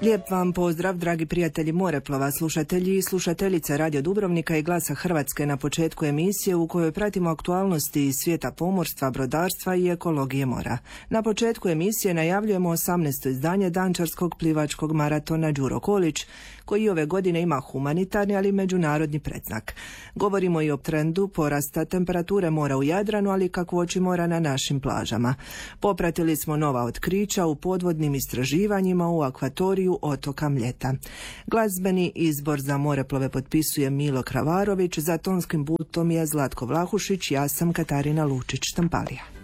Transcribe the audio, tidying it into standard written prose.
Lijep vam pozdrav, dragi prijatelji moreplova, slušatelji i slušateljice Radio Dubrovnika i Glasa Hrvatske na početku emisije u kojoj pratimo aktualnosti iz svijeta pomorstva, brodarstva i ekologije mora. Na početku emisije najavljujemo 18. izdanje dančarskog plivačkog maratona Đuro Kolić, koji ove godine ima humanitarni, ali i međunarodni predznak. Govorimo i o trendu porasta temperature mora u Jadranu, ali i kakvoći mora na našim plažama. Popratili smo nova otkrića u podvodnim istraživanjima u akvatoriju otoka Mljeta. Glazbeni izbor za moreplove potpisuje Milo Kravarović, za tonskim pultom je Zlatko Vlahušić, ja sam Katarina Lučić-Štampalija.